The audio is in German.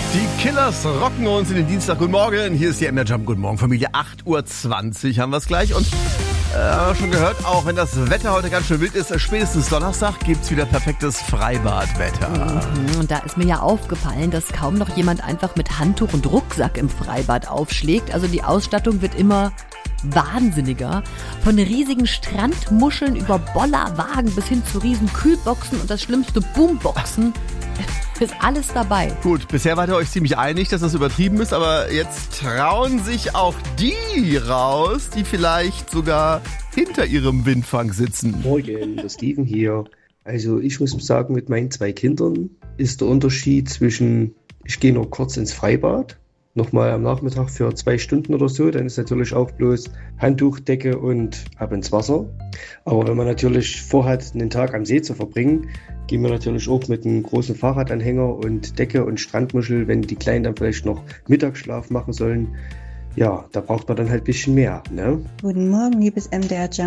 Die Killers rocken uns in den Dienstag. Guten Morgen, hier ist die MDR Jump. Guten Morgen, Familie. 8.20 Uhr haben wir es gleich. Und haben wir schon gehört, auch wenn das Wetter heute ganz schön wild ist, spätestens Donnerstag gibt's wieder perfektes Freibadwetter. Und da ist mir ja aufgefallen, dass kaum noch jemand einfach mit Handtuch und Rucksack im Freibad aufschlägt. Also die Ausstattung wird immer wahnsinniger. Von riesigen Strandmuscheln über Bollerwagen bis hin zu riesen Kühlboxen und das schlimmste Boomboxen. Ist alles dabei. Gut, bisher wart ihr euch ziemlich einig, dass das übertrieben ist, aber jetzt trauen sich auch die raus, die vielleicht sogar hinter ihrem Windfang sitzen. Morgen, der Steven hier. Also ich muss sagen, mit meinen 2 Kindern ist der Unterschied zwischen, ich gehe noch kurz ins Freibad, nochmal am Nachmittag für 2 Stunden oder so, dann ist natürlich auch bloß Handtuch, Decke und ab ins Wasser. Aber wenn man natürlich vorhat, einen Tag am See zu verbringen, gehen wir natürlich auch mit einem großen Fahrradanhänger und Decke und Strandmuschel, wenn die Kleinen dann vielleicht noch Mittagsschlaf machen sollen. Ja, da braucht man dann halt ein bisschen mehr, ne? Guten Morgen, liebes MDR Jump.